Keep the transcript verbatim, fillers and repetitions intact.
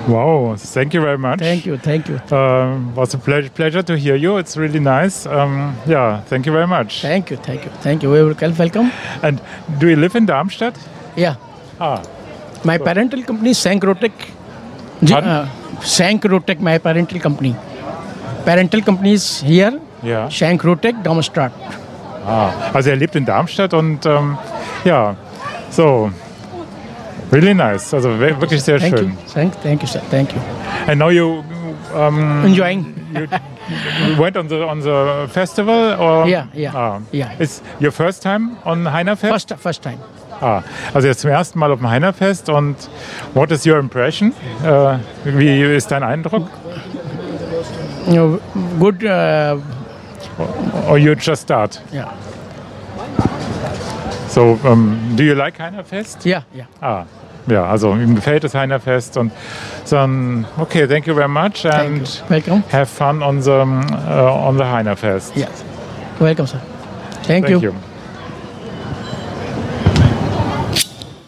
Wow, thank you very much. Thank you, thank you. Um, was a pleasure, pleasure to hear you. It's really nice. Um, yeah, thank you very much. Thank you, thank you, thank you. Welcome, welcome. And do you live in Darmstadt? Yeah. Ah, My parental company is Sankrotec. Pardon? Uh, Sankrotec, my parental company. Parental company is here. ja. Sankrotec, Darmstadt. Ah, also er lebt in Darmstadt und ähm, ja, so. Really nice. Also we- wirklich sehr Thank schön. you, thank, thank you, sir. Thank you. And now you um, Enjoying. you went on the on the festival or Yeah, yeah, ah. yeah. It's your first time on Heinerfest? First, first time. Ah, also jetzt zum ersten Mal auf dem Heinerfest und what is your impression? Äh, wie ist dein Eindruck? You know, good. Uh, Or you just start? yeah, So, um, do you like Heinerfest? yeah, yeah. Ah, ja, also ihm gefällt das Heinerfest und dann, okay, thank you very much Thank and you. Welcome. have fun on the, uh, on the Heinerfest. Yes. Welcome, sir. Thank, Thank you. you.